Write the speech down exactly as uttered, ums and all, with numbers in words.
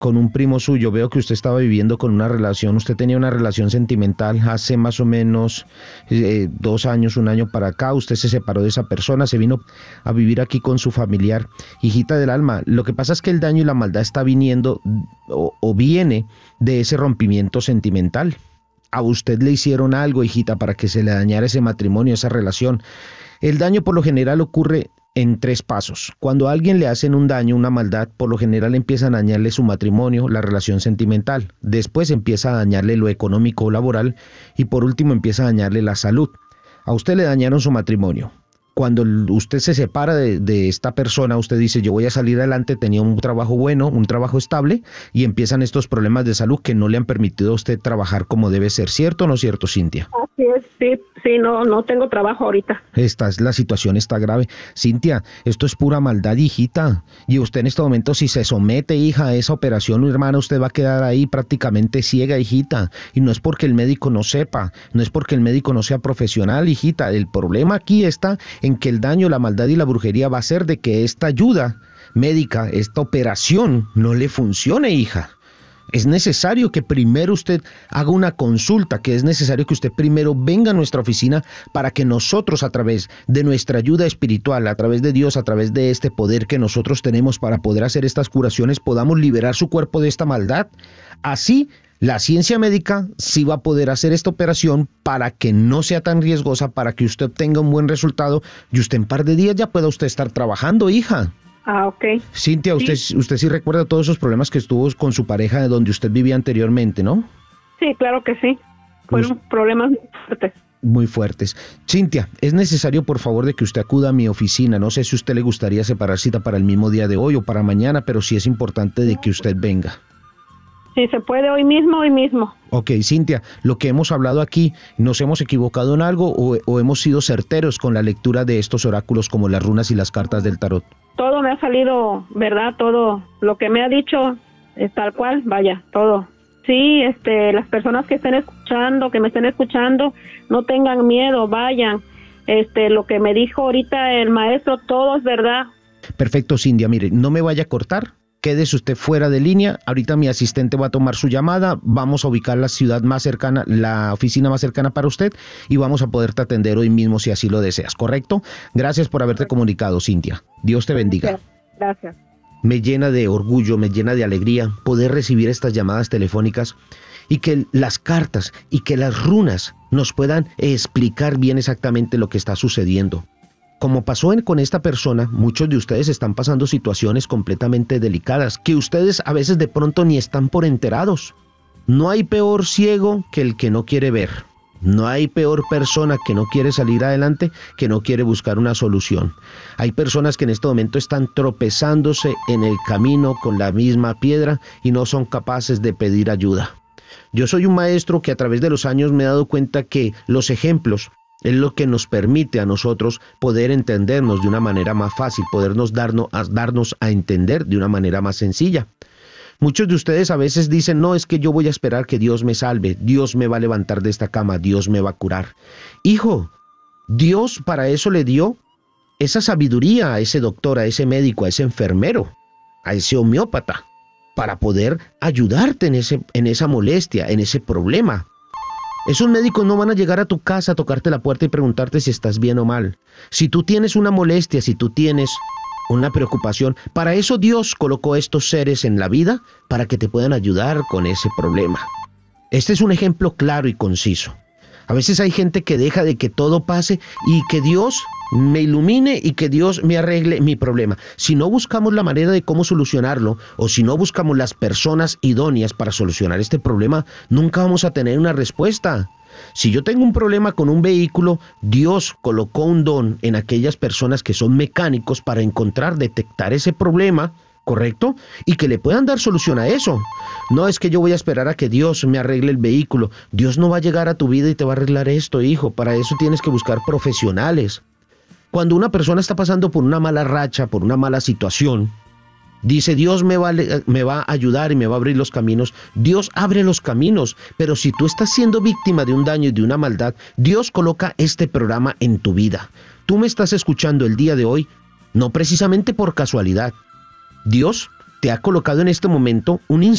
con un primo suyo. Veo que usted estaba viviendo con una relación, usted tenía una relación sentimental hace más o menos eh, dos años, un año para acá. Usted se separó de esa persona, se vino a vivir aquí con su familiar. Hijita del alma, lo que pasa es que el daño y la maldad está viniendo o, o viene de ese rompimiento sentimental. A usted le hicieron algo, hijita, para que se le dañara ese matrimonio, esa relación. El daño por lo general ocurre en tres pasos. Cuando a alguien le hacen un daño, una maldad, por lo general empiezan a dañarle su matrimonio, la relación sentimental. Después empieza a dañarle lo económico o laboral y por último empieza a dañarle la salud. A usted le dañaron su matrimonio. Cuando usted se separa de, de esta persona, usted dice, yo voy a salir adelante, tenía un trabajo bueno, un trabajo estable, y empiezan estos problemas de salud que no le han permitido a usted trabajar como debe ser. ¿Cierto o no cierto, Cintia? Así es, sí, sí, no, no tengo trabajo ahorita. Esta es la situación, está grave. Cintia, esto es pura maldad, hijita. Y usted en este momento, si se somete, hija, a esa operación, hermana, usted va a quedar ahí prácticamente ciega, hijita. Y no es porque el médico no sepa, no es porque el médico no sea profesional, hijita. El problema aquí está en que el daño, la maldad y la brujería va a ser de que esta ayuda médica, esta operación no le funcione, hija. Es necesario que primero usted haga una consulta, que es necesario que usted primero venga a nuestra oficina para que nosotros, a través de nuestra ayuda espiritual, a través de Dios, a través de este poder que nosotros tenemos para poder hacer estas curaciones, podamos liberar su cuerpo de esta maldad. Así, la ciencia médica sí va a poder hacer esta operación para que no sea tan riesgosa, para que usted obtenga un buen resultado y usted en un par de días ya pueda usted estar trabajando, hija. Ah, ok. Cintia, usted sí. usted sí recuerda todos esos problemas que estuvo con su pareja de donde usted vivía anteriormente, ¿no? Sí, claro que sí. Fueron pues, problemas muy fuertes. Muy fuertes. Cintia, es necesario por favor de que usted acuda a mi oficina. No sé si a usted le gustaría separar cita para el mismo día de hoy o para mañana, pero sí es importante de que usted venga. Sí, se puede hoy mismo, hoy mismo. Ok, Cintia, lo que hemos hablado aquí, ¿nos hemos equivocado en algo o, o hemos sido certeros con la lectura de estos oráculos como las runas y las cartas del tarot? Todo me ha salido, ¿verdad? Todo lo que me ha dicho es tal cual, vaya, todo. Sí, este, las personas que estén escuchando, que me estén escuchando, no tengan miedo, vayan. Este, lo que me dijo ahorita el maestro, todo es verdad. Perfecto, Cintia, mire, no me vaya a cortar. Quédese usted fuera de línea, ahorita mi asistente va a tomar su llamada, vamos a ubicar la ciudad más cercana, la oficina más cercana para usted y vamos a poderte atender hoy mismo si así lo deseas, ¿correcto? Gracias por haberte comunicado, Cintia. Dios te bendiga. Gracias. Me llena de orgullo, me llena de alegría poder recibir estas llamadas telefónicas y que las cartas y que las runas nos puedan explicar bien exactamente lo que está sucediendo. Como pasó en, con esta persona, muchos de ustedes están pasando situaciones completamente delicadas, que ustedes a veces de pronto ni están por enterados. No hay peor ciego que el que no quiere ver. No hay peor persona que no quiere salir adelante, que no quiere buscar una solución. Hay personas que en este momento están tropezándose en el camino con la misma piedra y no son capaces de pedir ayuda. Yo soy un maestro que a través de los años me he dado cuenta que los ejemplos es lo que nos permite a nosotros poder entendernos de una manera más fácil, podernos darnos a, darnos a entender de una manera más sencilla. Muchos de ustedes a veces dicen, no, es que yo voy a esperar que Dios me salve, Dios me va a levantar de esta cama, Dios me va a curar. Hijo, Dios para eso le dio esa sabiduría a ese doctor, a ese médico, a ese enfermero, a ese homeópata, para poder ayudarte en, ese, en esa molestia, en ese problema. Esos médicos no van a llegar a tu casa a tocarte la puerta y preguntarte si estás bien o mal. Si tú tienes una molestia, si tú tienes una preocupación, para eso Dios colocó estos seres en la vida, para que te puedan ayudar con ese problema. Este es un ejemplo claro y conciso. A veces hay gente que deja de que todo pase y que Dios me ilumine y que Dios me arregle mi problema. Si no buscamos la manera de cómo solucionarlo o si no buscamos las personas idóneas para solucionar este problema, nunca vamos a tener una respuesta. Si yo tengo un problema con un vehículo, Dios colocó un don en aquellas personas que son mecánicos para encontrar, detectar ese problema, ¿correcto? Y que le puedan dar solución a eso. No es que yo voy a esperar a que Dios me arregle el vehículo. Dios no va a llegar a tu vida y te va a arreglar esto, hijo. Para eso tienes que buscar profesionales. Cuando una persona está pasando por una mala racha, por una mala situación, dice, Dios me va, me va a ayudar y me va a abrir los caminos. Dios abre los caminos, pero si tú estás siendo víctima de un daño y de una maldad, Dios coloca este programa en tu vida. Tú me estás escuchando el día de hoy, no precisamente por casualidad. Dios te ha colocado en este momento un